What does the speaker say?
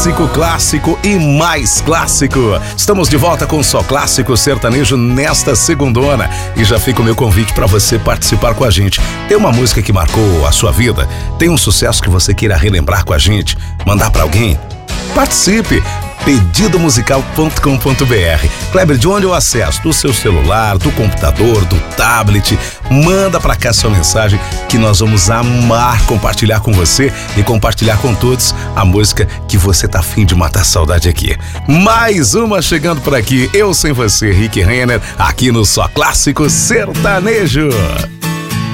Clássico e mais clássico. Estamos de volta com Só Clássico Sertanejo nesta segundona. E já fica o meu convite para você participar com a gente. Tem uma música que marcou a sua vida? Tem um sucesso que você queira relembrar com a gente? Mandar para alguém? Participe! pedidomusical.com.br. Kleber, de onde eu acesso? Do seu celular, do computador, do tablet. Manda pra cá sua mensagem que nós vamos amar compartilhar com você e compartilhar com todos a música que você tá afim de matar saudade aqui. Mais uma chegando por aqui, eu sem você, Rick Renner, aqui no Só Clássico Sertanejo.